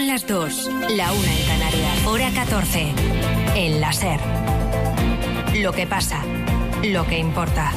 las 2, la 1 en Canarias. Hora 14, en la SER. Lo que pasa, lo que importa.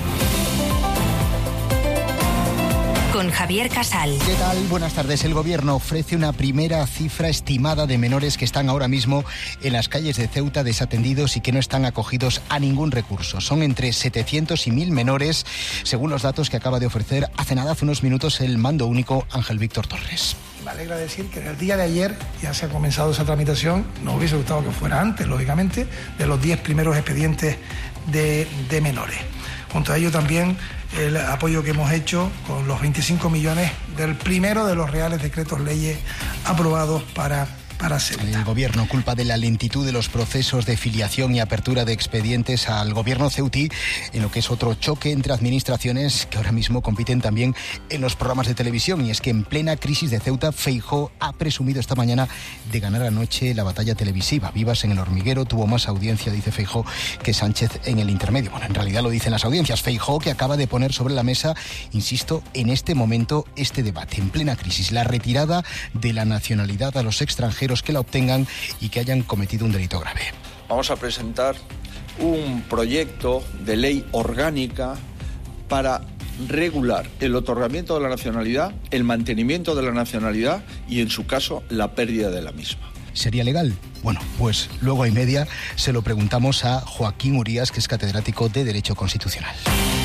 Con Javier Casal. ¿Qué tal? Buenas tardes. El Gobierno ofrece una primera cifra estimada de menores que están ahora mismo en las calles de Ceuta desatendidos y que no están acogidos a ningún recurso. Son entre 700 y 1.000 menores, según los datos que acaba de ofrecer hace unos minutos el mando único Ángel Víctor Torres. Me alegra decir que en el día de ayer ya se ha comenzado esa tramitación. Nos hubiese gustado que fuera antes, lógicamente, de los 10 primeros expedientes de menores. Junto a ello también el apoyo que hemos hecho con los 25 millones del primero de los reales decretos leyes aprobados para Ceuta. El Gobierno culpa de la lentitud de los procesos de filiación y apertura de expedientes al Gobierno ceutí, en lo que es otro choque entre administraciones que ahora mismo compiten también en los programas de televisión. Y es que en plena crisis de Ceuta, Feijóo ha presumido esta mañana de ganar anoche la batalla televisiva. Vivas en El Hormiguero tuvo más audiencia, dice Feijóo, que Sánchez en El Intermedio. Bueno, en realidad lo dicen las audiencias. Feijóo, que acaba de poner sobre la mesa, insisto, en este momento este debate, en plena crisis, la retirada de la nacionalidad a los extranjeros que la obtengan y que hayan cometido un delito grave. Vamos a presentar un proyecto de ley orgánica para regular el otorgamiento de la nacionalidad, el mantenimiento de la nacionalidad y, en su caso, la pérdida de la misma. ¿Sería legal? Bueno, pues luego y media se lo preguntamos a Joaquín Urías, que es catedrático de Derecho Constitucional.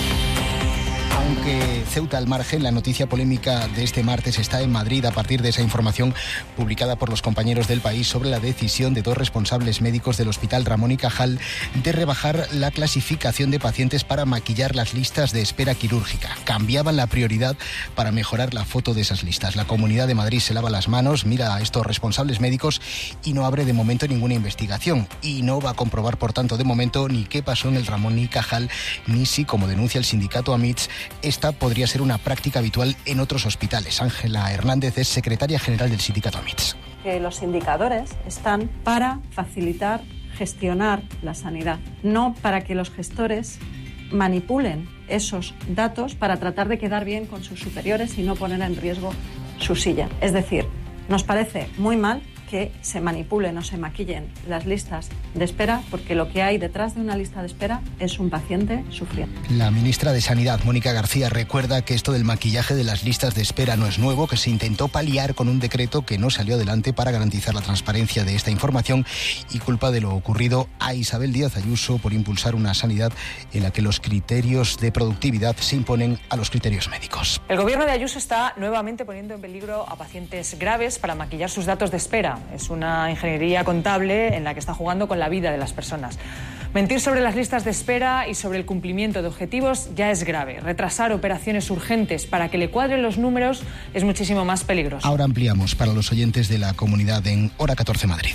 Aunque Ceuta al margen, la noticia polémica de este martes está en Madrid a partir de esa información publicada por los compañeros del País sobre la decisión de 2 responsables médicos del Hospital Ramón y Cajal de rebajar la clasificación de pacientes para maquillar las listas de espera quirúrgica. Cambiaban la prioridad para mejorar la foto de esas listas. La Comunidad de Madrid se lava las manos, mira a estos responsables médicos y no abre de momento ninguna investigación. Y no va a comprobar, por tanto, de momento ni qué pasó en el Ramón y Cajal, ni si, como denuncia el sindicato AMITS, esta podría ser una práctica habitual en otros hospitales. Ángela Hernández es secretaria general del sindicato AMITS. Que los indicadores están para facilitar, gestionar la sanidad, no para que los gestores manipulen esos datos para tratar de quedar bien con sus superiores y no poner en riesgo su silla. Es decir, nos parece muy mal que se manipulen o se maquillen las listas de espera, porque lo que hay detrás de una lista de espera es un paciente sufriendo. La ministra de Sanidad, Mónica García, recuerda que esto del maquillaje de las listas de espera no es nuevo, que se intentó paliar con un decreto que no salió adelante para garantizar la transparencia de esta información, y culpa de lo ocurrido a Isabel Díaz Ayuso por impulsar una sanidad en la que los criterios de productividad se imponen a los criterios médicos. El gobierno de Ayuso está nuevamente poniendo en peligro a pacientes graves para maquillar sus datos de espera. Es una ingeniería contable en la que está jugando con la vida de las personas. Mentir sobre las listas de espera y sobre el cumplimiento de objetivos ya es grave. Retrasar operaciones urgentes para que le cuadren los números es muchísimo más peligroso. Ahora ampliamos para los oyentes de la comunidad en Hora 14 Madrid.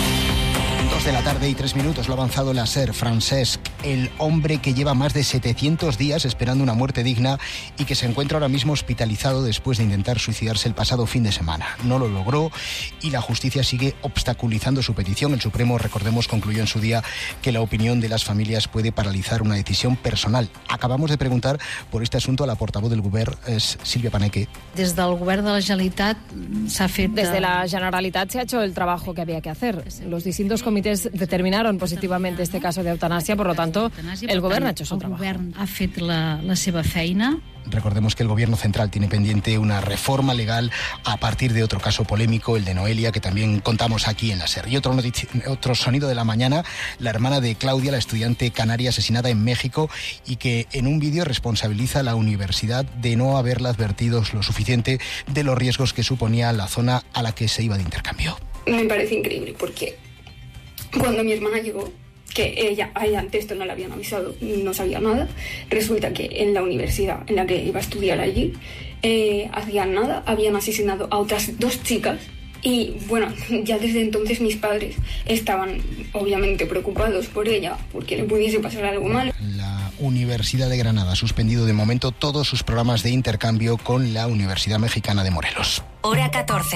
2 de la tarde y 3 minutos, lo ha avanzado la SER. Francesc, el hombre que lleva más de 700 días esperando una muerte digna y que se encuentra ahora mismo hospitalizado después de intentar suicidarse el pasado fin de semana. No lo logró y la justicia sigue obstaculizando su petición. El Supremo, recordemos, concluyó en su día que la opinión de las familias puede paralizar una decisión personal. Acabamos de preguntar por este asunto a la portavoz del Govern, es Sílvia Paneque. Desde el Govern de la Generalitat s'ha fet... Desde la Generalitat se ha hecho el trabajo que había que hacer. Los distintos comités determinaron positivamente este caso de eutanasia, por lo tanto, el Gobierno ha hecho su trabajo. El Govern ha fet la seva feina. Recordemos que el Gobierno central tiene pendiente una reforma legal a partir de otro caso polémico, el de Noelia, que también contamos aquí en la SER. Y otro sonido de la mañana, la hermana de Claudia, la estudiante canaria asesinada en México, y que en un vídeo responsabiliza a la universidad de no haberla advertido lo suficiente de los riesgos que suponía la zona a la que se iba de intercambio. Me parece increíble porque cuando mi hermana llegó, que ella antes esto no le habían avisado, no sabía nada, resulta que en la universidad en la que iba a estudiar allí, hacían nada, habían asesinado a otras 2 chicas y bueno, ya desde entonces mis padres estaban obviamente preocupados por ella, porque le pudiese pasar algo malo. La Universidad de Granada ha suspendido de momento todos sus programas de intercambio con la Universidad Mexicana de Morelos. Hora 14.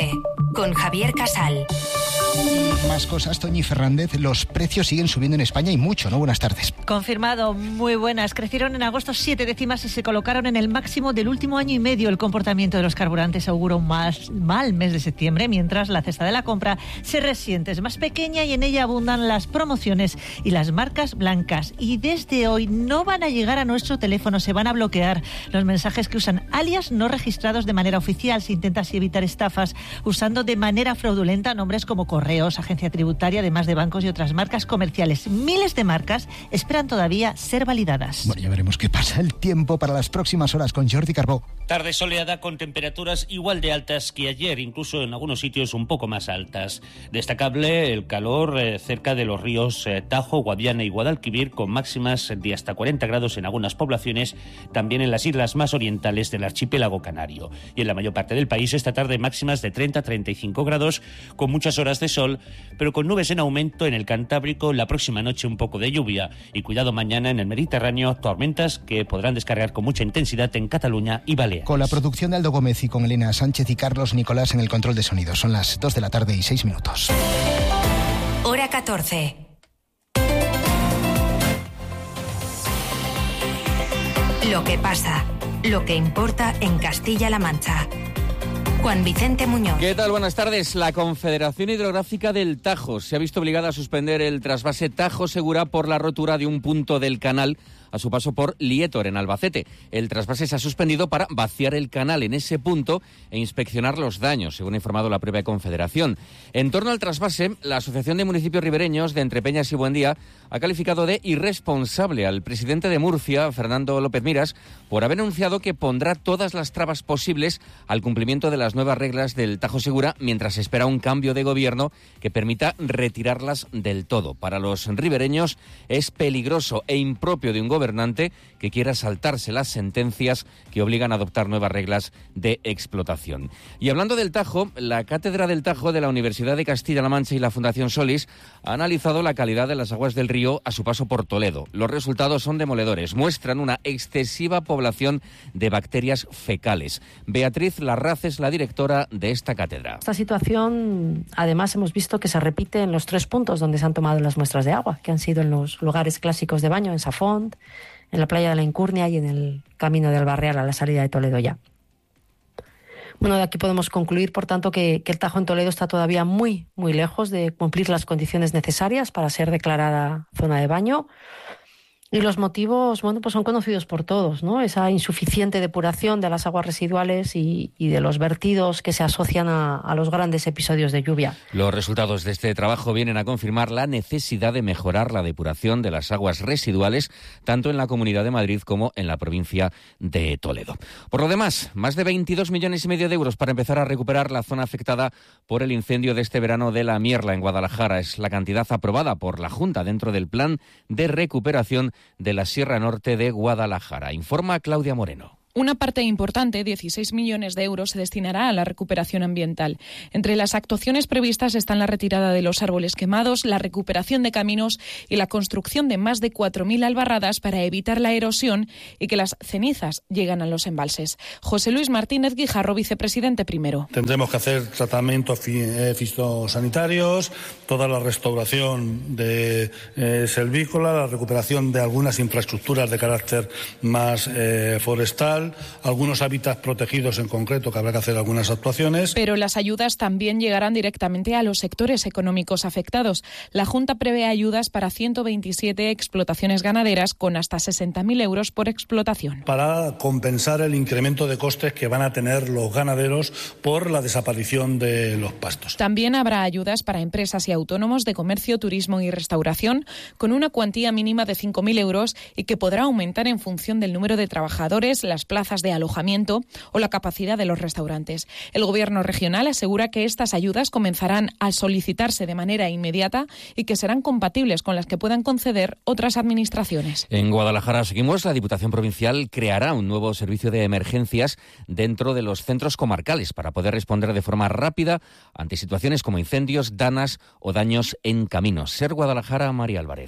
con Javier Casal. Más cosas, Toñi Fernández. Los precios siguen subiendo en España y mucho, ¿no? Buenas tardes. Confirmado, muy buenas. Crecieron en agosto 7 décimas y se colocaron en el máximo del último año y medio. El comportamiento de los carburantes augura un mal mes de septiembre, mientras la cesta de la compra se resiente. Es más pequeña y en ella abundan las promociones y las marcas blancas. Y desde hoy no van a llegar a nuestro teléfono, se van a bloquear los mensajes que usan alias no registrados de manera oficial. Se intenta así evitar estafas usando de manera fraudulenta nombres como Correos, Agencia Tributaria, además de bancos y otras marcas comerciales. Miles de marcas esperan todavía ser validadas. Bueno, ya veremos qué pasa. El tiempo para las próximas horas con Jordi Carbó. Tarde soleada con temperaturas igual de altas que ayer, incluso en algunos sitios un poco más altas. Destacable el calor cerca de los ríos Tajo, Guadiana y Guadalquivir, con máximas de hasta 40 grados en algunas poblaciones, también en las islas más orientales del archipiélago canario. Y en la mayor parte del país esta tarde máximas de 30-35 grados, con muchas horas de sol, pero con nubes en aumento en el Cantábrico. La próxima noche un poco de lluvia y cuidado mañana en el Mediterráneo, tormentas que podrán descargar con mucha intensidad en Cataluña y Baleares. Con la producción de Aldo Gómez y con Elena Sánchez y Carlos Nicolás en el control de sonido. Son las 2 de la tarde y 6 minutos. Hora 14. Lo que pasa, lo que importa en Castilla-La Mancha. Juan Vicente Muñoz. ¿Qué tal? Buenas tardes. La Confederación Hidrográfica del Tajo se ha visto obligada a suspender el trasvase Tajo Segura por la rotura de un punto del canal a su paso por Lietor, en Albacete. El trasvase se ha suspendido para vaciar el canal en ese punto e inspeccionar los daños, según ha informado la propia Confederación. En torno al trasvase, la Asociación de Municipios Ribereños de Entrepeñas y Buendía ha calificado de irresponsable al presidente de Murcia, Fernando López Miras, por haber anunciado que pondrá todas las trabas posibles al cumplimiento de las nuevas reglas del Tajo Segura, mientras espera un cambio de gobierno que permita retirarlas del todo. Para los ribereños es peligroso e impropio de un gobernante que quiera saltarse las sentencias que obligan a adoptar nuevas reglas de explotación. Y hablando del Tajo, la Cátedra del Tajo de la Universidad de Castilla-La Mancha y la Fundación Solís ha analizado la calidad de las aguas del río a su paso por Toledo. Los resultados son demoledores. Muestran una excesiva población de bacterias fecales. Beatriz Larraz es la directora de esta cátedra. Esta situación, además, hemos visto que se repite en los 3 puntos donde se han tomado las muestras de agua, que han sido en los lugares clásicos de baño, en Safont, en la playa de la Incurnia y en el camino del Barreal a la salida de Toledo ya. Bueno, de aquí podemos concluir, por tanto, que el Tajo en Toledo está todavía muy, muy lejos de cumplir las condiciones necesarias para ser declarada zona de baño. Y los motivos, bueno, pues son conocidos por todos, ¿no? Esa insuficiente depuración de las aguas residuales y de los vertidos que se asocian a los grandes episodios de lluvia. Los resultados de este trabajo vienen a confirmar la necesidad de mejorar la depuración de las aguas residuales, tanto en la Comunidad de Madrid como en la provincia de Toledo. Por lo demás, más de 22,5 millones de euros para empezar a recuperar la zona afectada por el incendio de este verano de La Mierla, en Guadalajara. Es la cantidad aprobada por la Junta dentro del Plan de Recuperación de la Sierra Norte de Guadalajara. Informa Claudia Moreno. Una parte importante, 16 millones de euros, se destinará a la recuperación ambiental. Entre las actuaciones previstas están la retirada de los árboles quemados, la recuperación de caminos y la construcción de más de 4.000 albarradas para evitar la erosión y que las cenizas lleguen a los embalses. José Luis Martínez Guijarro, vicepresidente primero. Tendremos que hacer tratamientos fitosanitarios, toda la restauración de selvícola, la recuperación de algunas infraestructuras de carácter más forestal, algunos hábitats protegidos en concreto, que habrá que hacer algunas actuaciones. Pero las ayudas también llegarán directamente a los sectores económicos afectados. La Junta prevé ayudas para 127 explotaciones ganaderas con hasta 60.000 euros por explotación. Para compensar el incremento de costes que van a tener los ganaderos por la desaparición de los pastos. También habrá ayudas para empresas y autónomos de comercio, turismo y restauración, con una cuantía mínima de 5.000 euros y que podrá aumentar en función del número de trabajadores, las plazas de alojamiento o la capacidad de los restaurantes. El Gobierno regional asegura que estas ayudas comenzarán a solicitarse de manera inmediata y que serán compatibles con las que puedan conceder otras administraciones. En Guadalajara seguimos. La Diputación Provincial creará un nuevo servicio de emergencias dentro de los centros comarcales para poder responder de forma rápida ante situaciones como incendios, danas o daños en caminos. Ser Guadalajara, María Álvarez.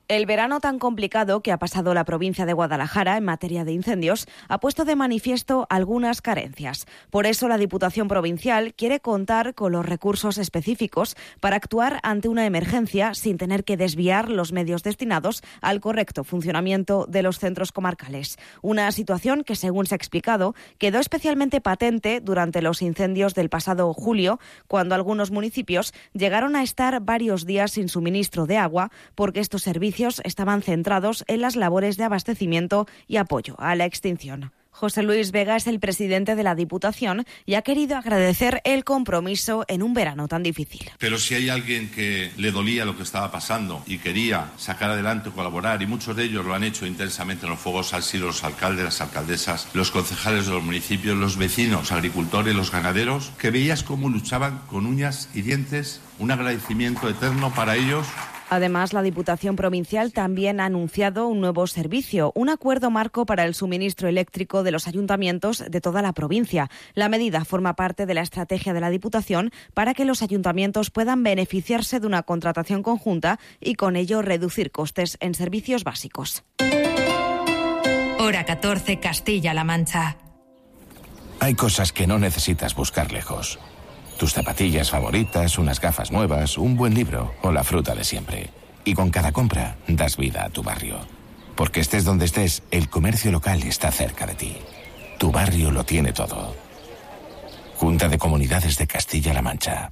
El verano tan complicado que ha pasado la provincia de Guadalajara en materia de incendios ha puesto de manifiesto algunas carencias. Por eso la Diputación Provincial quiere contar con los recursos específicos para actuar ante una emergencia sin tener que desviar los medios destinados al correcto funcionamiento de los centros comarcales. Una situación que, según se ha explicado, quedó especialmente patente durante los incendios del pasado julio, cuando algunos municipios llegaron a estar varios días sin suministro de agua porque estos servicios estaban centrados en las labores de abastecimiento y apoyo a la extinción. José Luis Vega es el presidente de la Diputación y ha querido agradecer el compromiso en un verano tan difícil. Pero si hay alguien que le dolía lo que estaba pasando y quería sacar adelante, colaborar, y muchos de ellos lo han hecho intensamente en los fuegos, han sido los alcaldes, las alcaldesas, los concejales de los municipios, los vecinos, los agricultores, los ganaderos, que veías cómo luchaban con uñas y dientes. Un agradecimiento eterno para ellos. Además, la Diputación Provincial también ha anunciado un nuevo servicio, un acuerdo marco para el suministro eléctrico de los ayuntamientos de toda la provincia. La medida forma parte de la estrategia de la Diputación para que los ayuntamientos puedan beneficiarse de una contratación conjunta y con ello reducir costes en servicios básicos. Hora 14, Castilla-La Mancha. Hay cosas que no necesitas buscar lejos. Tus zapatillas favoritas, unas gafas nuevas, un buen libro o la fruta de siempre. Y con cada compra das vida a tu barrio. Porque estés donde estés, el comercio local está cerca de ti. Tu barrio lo tiene todo. Junta de Comunidades de Castilla-La Mancha.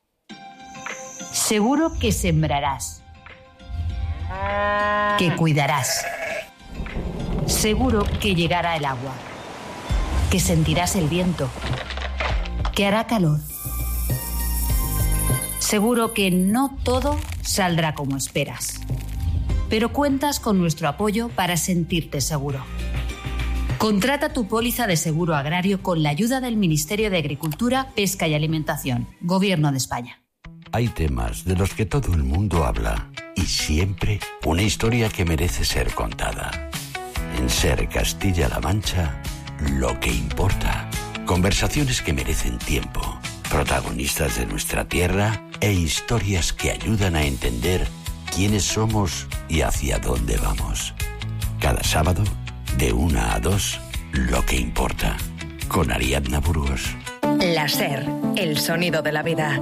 Seguro que sembrarás. Que cuidarás. Seguro que llegará el agua. Que sentirás el viento. Que hará calor. Seguro que no todo saldrá como esperas, pero cuentas con nuestro apoyo para sentirte seguro. Contrata tu póliza de seguro agrario con la ayuda del Ministerio de Agricultura, Pesca y Alimentación, Gobierno de España. Hay temas de los que todo el mundo habla y siempre una historia que merece ser contada. En Ser Castilla-La Mancha, lo que importa. Conversaciones que merecen tiempo. Protagonistas de nuestra tierra e historias que ayudan a entender quiénes somos y hacia dónde vamos. Cada sábado, de 1 a 2, lo que importa. Con Ariadna Burgos. La SER, el sonido de la vida.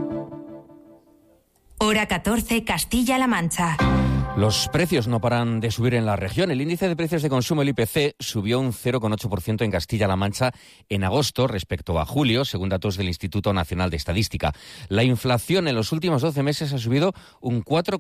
Hora 14, Castilla-La Mancha. Los precios no paran de subir en la región. El índice de precios de consumo, el IPC, subió un 0,8% en Castilla-La Mancha en agosto respecto a julio, según datos del Instituto Nacional de Estadística. La inflación en los últimos 12 meses ha subido un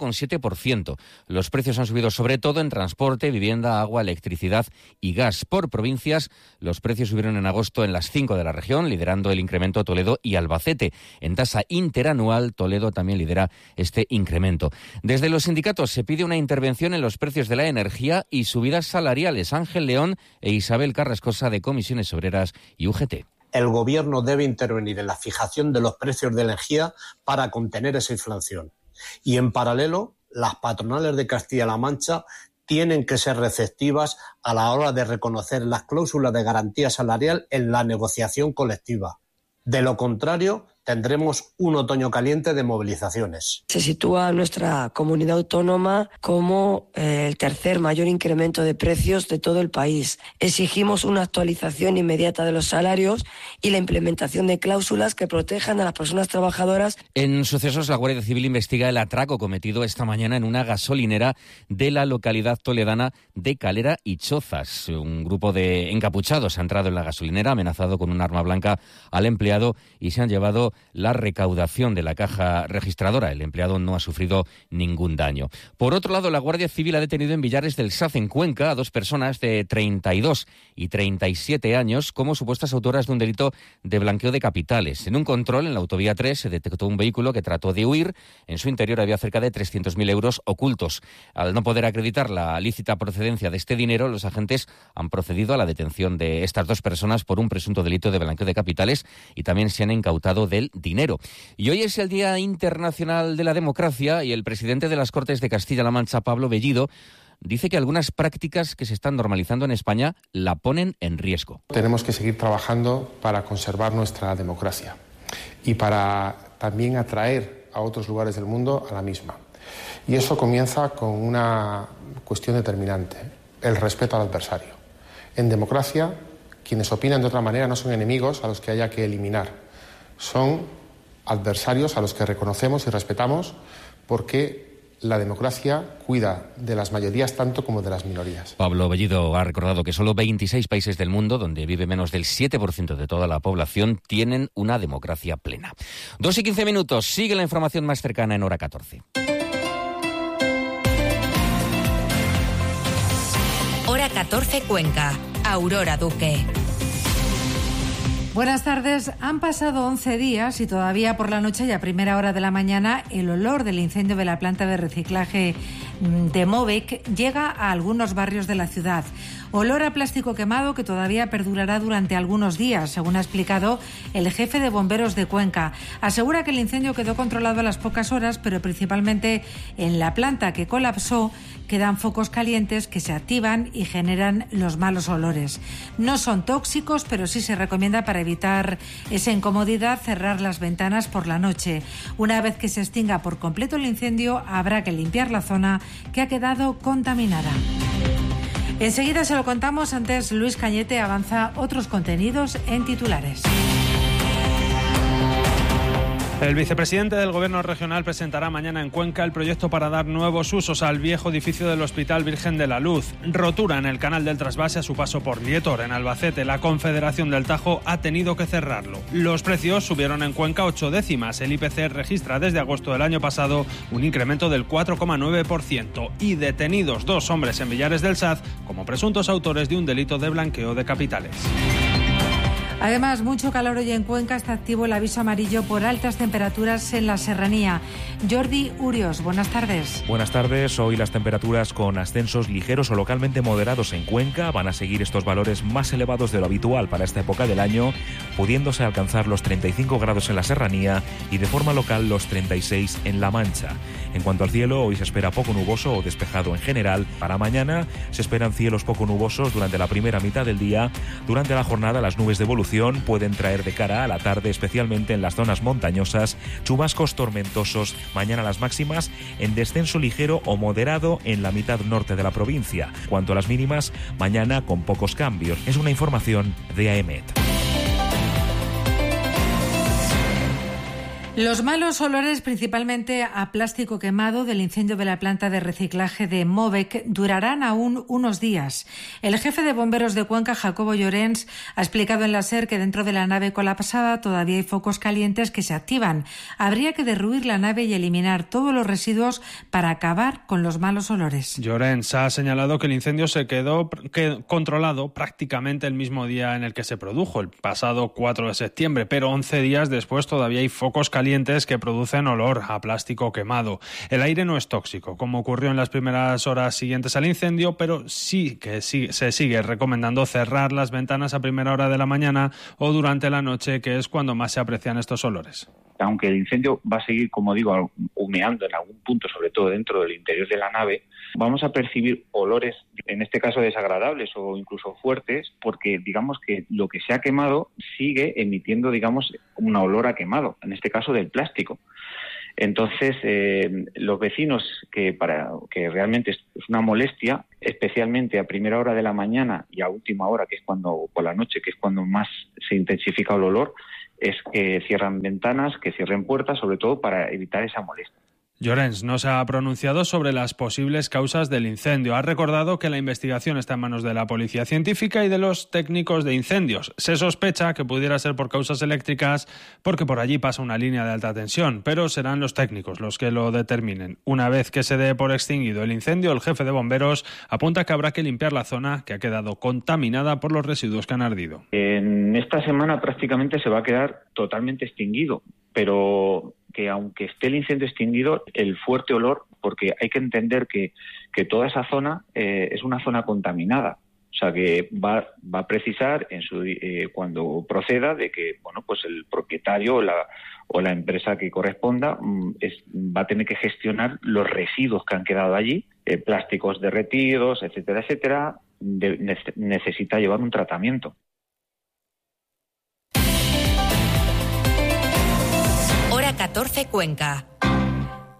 4,7%. Los precios han subido sobre todo en transporte, vivienda, agua, electricidad y gas. Por provincias, los precios subieron en agosto en las 5 de la región, liderando el incremento Toledo y Albacete. En tasa interanual, Toledo también lidera este incremento. Desde los sindicatos se pide una intervención en los precios de la energía y subidas salariales. Ángel León e Isabel Carrascosa, de Comisiones Obreras y UGT. El Gobierno debe intervenir en la fijación de los precios de la energía para contener esa inflación. Y en paralelo, las patronales de Castilla-La Mancha tienen que ser receptivas a la hora de reconocer las cláusulas de garantía salarial en la negociación colectiva. De lo contrario, tendremos un otoño caliente de movilizaciones. Se sitúa nuestra comunidad autónoma como el tercer mayor incremento de precios de todo el país. Exigimos una actualización inmediata de los salarios y la implementación de cláusulas que protejan a las personas trabajadoras. En sucesos, la Guardia Civil investiga el atraco cometido esta mañana en una gasolinera de la localidad toledana de Calera y Chozas. Un grupo de encapuchados ha entrado en la gasolinera, amenazado con un arma blanca al empleado y se han llevado la recaudación de la caja registradora. El empleado no ha sufrido ningún daño. Por otro lado, la Guardia Civil ha detenido en Villares del Saz, en Cuenca, a 2 personas de 32 y 37 años como supuestas autoras de un delito de blanqueo de capitales. En un control en la autovía 3 se detectó un vehículo que trató de huir. En su interior había cerca de 300.000 euros ocultos. Al no poder acreditar la lícita procedencia de este dinero, los agentes han procedido a la detención de estas 2 personas por un presunto delito de blanqueo de capitales y también se han incautado del dinero. Y hoy es el Día Internacional de la Democracia y el presidente de las Cortes de Castilla-La Mancha, Pablo Bellido, dice que algunas prácticas que se están normalizando en España la ponen en riesgo. Tenemos que seguir trabajando para conservar nuestra democracia y para también atraer a otros lugares del mundo a la misma. Y eso comienza con una cuestión determinante, el respeto al adversario. En democracia, quienes opinan de otra manera no son enemigos a los que haya que eliminar, son adversarios a los que reconocemos y respetamos, porque la democracia cuida de las mayorías tanto como de las minorías. Pablo Bellido ha recordado que solo 26 países del mundo, donde vive menos del 7% de toda la población, tienen una democracia plena. 2:15, sigue la información más cercana en Hora 14. Hora 14 Cuenca. Aurora Duque. Buenas tardes. Han pasado 11 días y todavía por la noche y a primera hora de la mañana el olor del incendio de la planta de reciclaje de Mobec llega a algunos barrios de la ciudad. Olor a plástico quemado que todavía perdurará durante algunos días, según ha explicado el jefe de bomberos de Cuenca. Asegura que el incendio quedó controlado a las pocas horas, pero principalmente en la planta que colapsó quedan focos calientes que se activan y generan los malos olores. No son tóxicos, pero sí se recomienda para evitar esa incomodidad cerrar las ventanas por la noche. Una vez que se extinga por completo el incendio, habrá que limpiar la zona que ha quedado contaminada. Enseguida se lo contamos. Antes, Luis Cañete avanza otros contenidos en titulares. El vicepresidente del Gobierno regional presentará mañana en Cuenca el proyecto para dar nuevos usos al viejo edificio del Hospital Virgen de la Luz. Rotura en el canal del trasvase a su paso por Lietor, en Albacete. La Confederación del Tajo ha tenido que cerrarlo. Los precios subieron en Cuenca 8 décimas. El IPC registra desde agosto del año pasado un incremento del 4,9%. Y detenidos 2 hombres en Villares del Saz como presuntos autores de un delito de blanqueo de capitales. Además, mucho calor hoy en Cuenca. Está activo el aviso amarillo por altas temperaturas en la serranía. Jordi Urios, buenas tardes. Buenas tardes. Hoy las temperaturas con ascensos ligeros o localmente moderados en Cuenca. Van a seguir estos valores más elevados de lo habitual para esta época del año, pudiéndose alcanzar los 35 grados en la serranía y de forma local los 36 en La Mancha. En cuanto al cielo, hoy se espera poco nuboso o despejado en general. Para mañana se esperan cielos poco nubosos durante la primera mitad del día. Durante la jornada, las nubes de evolución pueden traer de cara a la tarde, especialmente en las zonas montañosas, chubascos tormentosos. Mañana las máximas en descenso ligero o moderado en la mitad norte de la provincia. Cuanto a las mínimas, mañana con pocos cambios. Es una información de AEMET. Los malos olores, principalmente a plástico quemado del incendio de la planta de reciclaje de Mobec, durarán aún unos días. El jefe de bomberos de Cuenca, Jacobo Llorens, ha explicado en la SER que dentro de la nave colapsada todavía hay focos calientes que se activan. Habría que derruir la nave y eliminar todos los residuos para acabar con los malos olores. Llorens ha señalado que el incendio se quedó controlado prácticamente el mismo día en el que se produjo, el pasado 4 de septiembre, pero 11 días después todavía hay focos calientes que producen olor a plástico quemado. El aire no es tóxico, como ocurrió en las primeras horas siguientes al incendio, pero sí que se sigue recomendando cerrar las ventanas a primera hora de la mañana o durante la noche, que es cuando más se aprecian estos olores. Aunque el incendio va a seguir, como digo, humeando en algún punto, sobre todo dentro del interior de la nave, vamos a percibir olores, en este caso desagradables o incluso fuertes, porque digamos que lo que se ha quemado sigue emitiendo, digamos, un olor a quemado, en este caso del plástico. Entonces, los vecinos, que realmente es una molestia, especialmente a primera hora de la mañana y a última hora, que es cuando, por la noche, que es cuando más se intensifica el olor, es que cierran ventanas, que cierren puertas, sobre todo para evitar esa molestia. Llorens no se ha pronunciado sobre las posibles causas del incendio. Ha recordado que la investigación está en manos de la Policía Científica y de los técnicos de incendios. Se sospecha que pudiera ser por causas eléctricas porque por allí pasa una línea de alta tensión, pero serán los técnicos los que lo determinen. Una vez que se dé por extinguido el incendio, el jefe de bomberos apunta que habrá que limpiar la zona que ha quedado contaminada por los residuos que han ardido. En esta semana prácticamente se va a quedar totalmente extinguido, pero que aunque esté el incendio extinguido, el fuerte olor, porque hay que entender que toda esa zona es una zona contaminada. O sea que va a precisar cuando proceda de que pues el propietario o la empresa que corresponda va a tener que gestionar los residuos que han quedado allí, plásticos derretidos, etcétera, etcétera. Necesita llevar un tratamiento. Hora 14 Cuenca.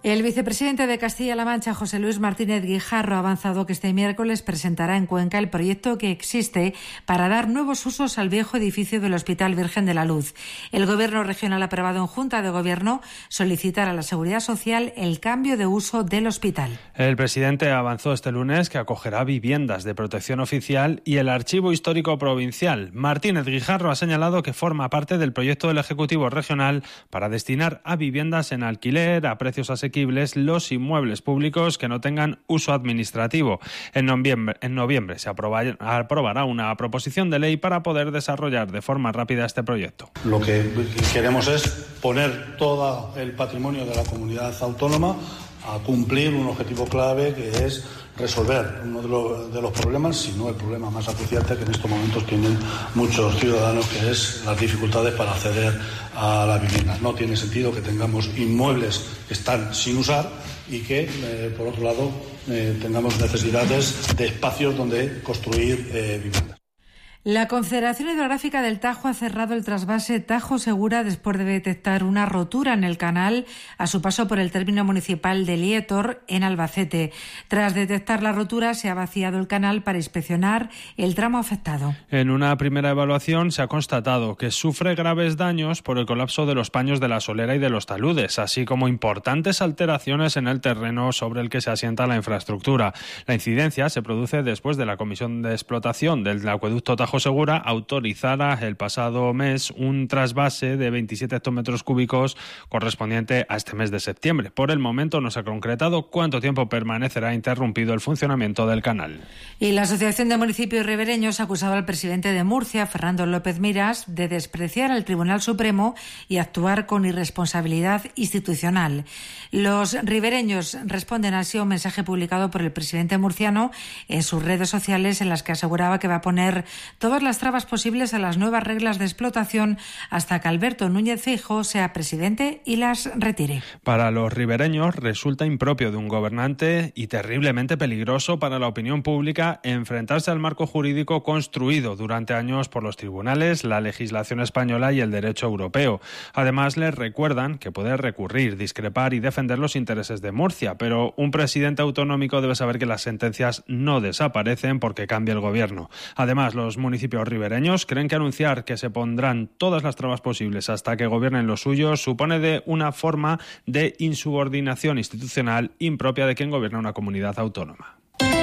El vicepresidente de Castilla-La Mancha, José Luis Martínez Guijarro, ha avanzado que este miércoles presentará en Cuenca el proyecto que existe para dar nuevos usos al viejo edificio del Hospital Virgen de la Luz. El Gobierno regional ha aprobado en Junta de Gobierno solicitar a la Seguridad Social el cambio de uso del hospital. El presidente avanzó este lunes que acogerá viviendas de protección oficial y el Archivo Histórico Provincial. Martínez Guijarro ha señalado que forma parte del proyecto del Ejecutivo Regional para destinar a viviendas en alquiler a precios asequibles los inmuebles públicos que no tengan uso administrativo. En noviembre se aprobará una proposición de ley para poder desarrollar de forma rápida este proyecto. Lo que queremos es poner todo el patrimonio de la comunidad autónoma a cumplir un objetivo clave, que es resolver uno de los problemas, si no el problema más acuciante que en estos momentos tienen muchos ciudadanos, que es las dificultades para acceder a la vivienda. No tiene sentido que tengamos inmuebles que están sin usar y que, por otro lado, tengamos necesidades de espacios donde construir viviendas. La Confederación Hidrográfica del Tajo ha cerrado el trasvase Tajo Segura después de detectar una rotura en el canal a su paso por el término municipal de Lietor, en Albacete. Tras detectar la rotura, se ha vaciado el canal para inspeccionar el tramo afectado. En una primera evaluación se ha constatado que sufre graves daños por el colapso de los paños de la solera y de los taludes, así como importantes alteraciones en el terreno sobre el que se asienta la infraestructura. La incidencia se produce después de la Comisión de Explotación del Acueducto Tajo Segura autorizara el pasado mes un trasvase de 27 hectómetros cúbicos correspondiente a este mes de septiembre. Por el momento no se ha concretado cuánto tiempo permanecerá interrumpido el funcionamiento del canal. Y la Asociación de Municipios Ribereños ha acusado al presidente de Murcia, Fernando López Miras, de despreciar al Tribunal Supremo y actuar con irresponsabilidad institucional. Los ribereños responden así a un mensaje publicado por el presidente murciano en sus redes sociales, en las que aseguraba que va a poner todas las trabas posibles a las nuevas reglas de explotación hasta que Alberto Núñez Feijóo sea presidente y las retire. Para los ribereños resulta impropio de un gobernante y terriblemente peligroso para la opinión pública enfrentarse al marco jurídico construido durante años por los tribunales, la legislación española y el derecho europeo. Además, les recuerdan que puede recurrir, discrepar y defender los intereses de Murcia, pero un presidente autonómico debe saber que las sentencias no desaparecen porque cambia el gobierno. Además, los municipios ribereños creen que anunciar que se pondrán todas las trabas posibles hasta que gobiernen los suyos supone de una forma de insubordinación institucional impropia de quien gobierna una comunidad autónoma.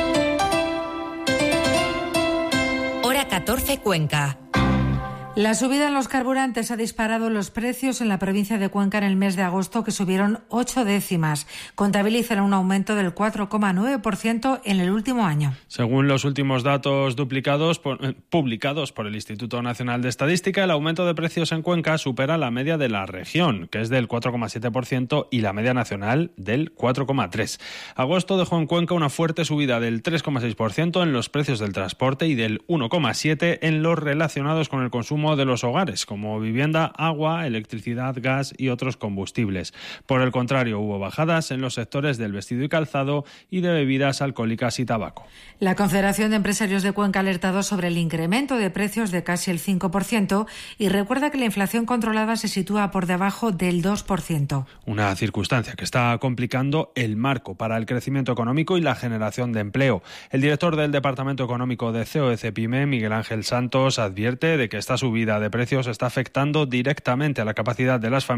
Hora 14 Cuenca. La subida en los carburantes ha disparado los precios en la provincia de Cuenca en el mes de agosto, que subieron 8 décimas. Contabilizan un aumento del 4,9% en el último año. Según los últimos datos publicados por el Instituto Nacional de Estadística, el aumento de precios en Cuenca supera la media de la región, que es del 4,7%, y la media nacional del 4,3%. Agosto dejó en Cuenca una fuerte subida del 3,6% en los precios del transporte y del 1,7% en los relacionados con el consumo de los hogares, como vivienda, agua, electricidad, gas y otros combustibles. Por el contrario, hubo bajadas en los sectores del vestido y calzado y de bebidas alcohólicas y tabaco. La Confederación de Empresarios de Cuenca ha alertado sobre el incremento de precios de casi el 5% y recuerda que la inflación controlada se sitúa por debajo del 2%. Una circunstancia que está complicando el marco para el crecimiento económico y la generación de empleo. El director del Departamento Económico de COE-CEPIME, Miguel Ángel Santos, advierte de que esta subida de precios está afectando directamente a la capacidad de las familias